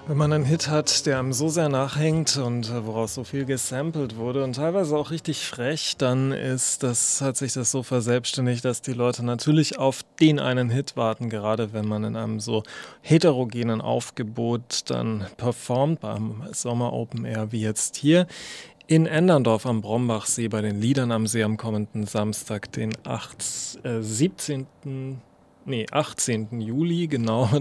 Wenn man einen Hit hat, der einem so sehr nachhängt und, woraus so viel gesampelt wurde und teilweise auch richtig frech, dann hat sich das so verselbstständigt, dass die Leute natürlich auf den einen Hit warten, gerade wenn man in einem so heterogenen Aufgebot dann performt beim Sommer Open Air wie jetzt hier in Enderndorf am Brombachsee bei den Liedern am See am kommenden Samstag, den 17. 18. Juli, genau.